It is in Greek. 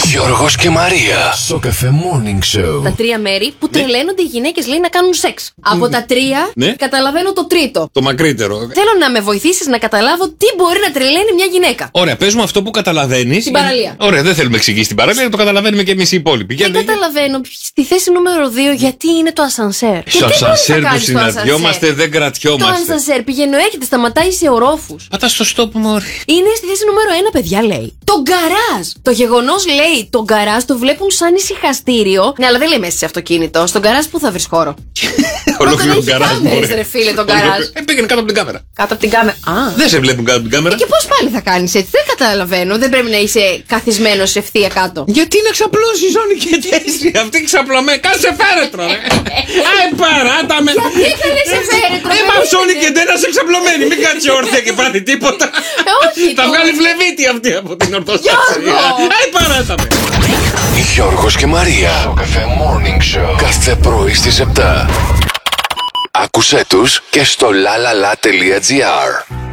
Γιώργος και Μαρία. Σοκαφέ Morning Show. Τα τρία μέρη που τρελαίνονται οι γυναίκες, λέει, να κάνουν σεξ. Από τα τρία, καταλαβαίνω το τρίτο. Το μακρύτερο. Θέλω να με βοηθήσεις να καταλάβω τι μπορεί να τρελαίνει μια γυναίκα. Ωραία, πες μου αυτό που καταλαβαίνεις. Στην παραλία. Ωραία, δεν θέλουμε εξηγήσει την παραλία, το καταλαβαίνουμε και εμείς οι υπόλοιποι. Δεν καταλαβαίνω στη θέση νούμερο 2 γιατί είναι το ασανσέρ. Στο ασανσέρ που συναντιόμαστε δεν κρατιόμαστε. Το ασανσέρ πηγαίνω, έρχεται, σταματάει σε ορόφους. Πατάς στο stop, μωρή. Είναι στη θέση νούμερο 1, παιδιά, λέει. Το γκαράζ. Το γεγονός, λέει, το γκαράζ το βλέπουν σαν ησυχαστήριο. Ναι, αλλά δεν λέει μέσα σε αυτοκίνητο. Στον γκαράζ που θα βρει χώρο. Ολόκληρο γκαράζ. Ρε φίλε, τον γκαράζ. Πήγαινε κάτω από την κάμερα. Κάτω από την κάμερα. Δεν σε βλέπουν κάτω από την κάμερα. Και πώς πάλι θα κάνεις έτσι, δεν καταλαβαίνω. Δεν πρέπει να είσαι καθισμένος ευθεία κάτω. Γιατί να ξαπλώσεις όλοι και έτσι. Αυτή ξαπλωμένη. Κάτσε φέρετρο, ρε. Άι, παράτα με. Γιατί θα λες σε φέρετρο. Μαψώνει και δεν είσαι ξαπλωμένη. Μην κάτσει όρθια και πάθει τίποτα. Όχι. Θα βγάλει φλεβίτη αυτή από την ορθοστασία. Άι, παράτα με. Γιώργος και Μαρία. Σοκαφέ Morning Show. Κάθε πρωί στις 7. Άκουσέ τους και στο lalala.gr.